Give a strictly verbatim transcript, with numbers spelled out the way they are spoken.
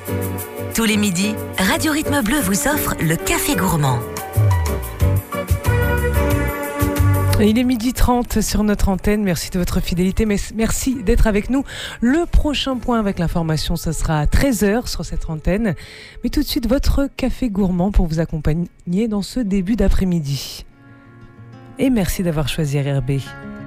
Tous les midis, Radio Rythme Bleu vous offre le Café Gourmand. Il est midi trente sur notre antenne. Merci de votre fidélité, mais merci d'être avec nous. Le prochain point avec l'information, ce sera à treize heures sur cette antenne. Mais tout de suite, votre Café Gourmand pour vous accompagner dans ce début d'après-midi. Et merci d'avoir choisi R R B.